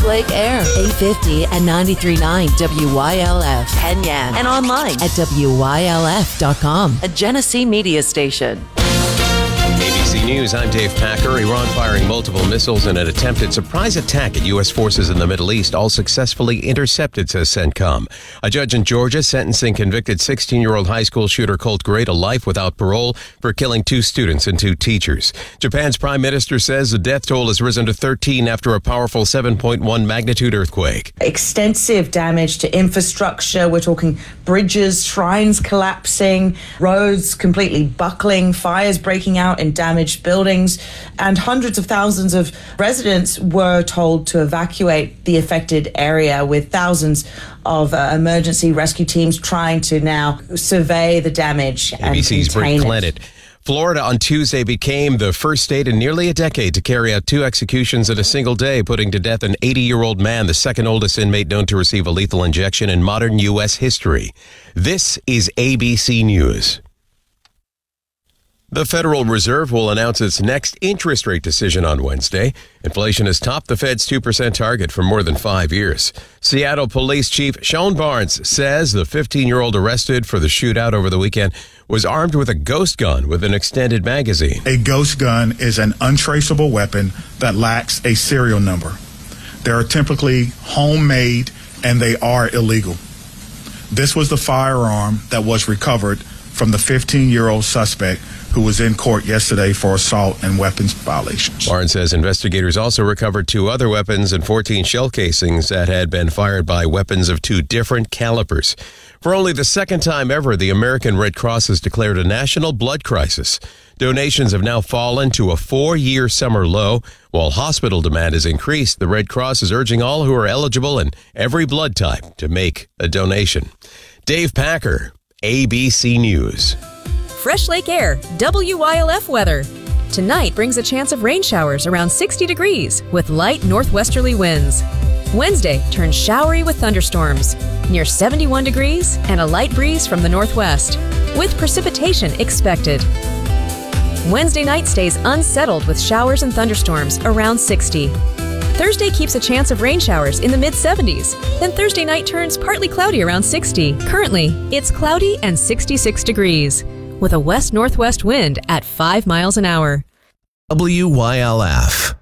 Fresh Lake Air, 850 and 93.9 WYLF, Penyan, and online at WYLF.com, a Genesee media station. ABC News, I'm Dave Packer. Iran firing multiple missiles in an attempted surprise attack at U.S. forces in the Middle East, all successfully intercepted, says CENTCOM. A judge in Georgia sentencing convicted 16-year-old high school shooter Colt Gray to life without parole for killing 2 students and 2 teachers. Japan's prime minister says the death toll has risen to 13 after a powerful 7.1 magnitude earthquake. Extensive damage to infrastructure. We're talking bridges, shrines collapsing, roads completely buckling, fires breaking out in damaged buildings, and hundreds of thousands of residents were told to evacuate the affected area, with thousands of emergency rescue teams trying to now survey the damage and ABC's contain Britt Clennett. Florida on Tuesday became the first state in nearly a decade to carry out 2 executions in a single day, putting to death an 80-year-old man, the second oldest inmate known to receive a lethal injection in modern U.S. history. This is ABC News. The Federal Reserve will announce its next interest rate decision on Wednesday. Inflation has topped the Fed's 2% target for more than 5 years. Seattle Police Chief Sean Barnes says the 15-year-old arrested for the shootout over the weekend was armed with a ghost gun with an extended magazine. A ghost gun is an untraceable weapon that lacks a serial number. They are typically homemade and they are illegal. This was the firearm that was recovered from the 15-year-old suspect who was in court yesterday for assault and weapons violations. Barnes says investigators also recovered 2 other weapons and 14 shell casings that had been fired by weapons of 2 different calibers. For only the second time ever, the American Red Cross has declared a national blood crisis. Donations have now fallen to a 4-year summer low. While hospital demand has increased, the Red Cross is urging all who are eligible in every blood type to make a donation. Dave Packer, ABC News. Fresh Lake Air, WYLF weather. Tonight brings a chance of rain showers around 60 degrees with light northwesterly winds. Wednesday turns showery with thunderstorms near 71 degrees and a light breeze from the northwest with precipitation expected. Wednesday night stays unsettled with showers and thunderstorms around 60. Thursday keeps a chance of rain showers in the mid-70s. Then Thursday night turns partly cloudy around 60. Currently, it's cloudy and 66 degrees with a west-northwest wind at 5 miles an hour. WYLF.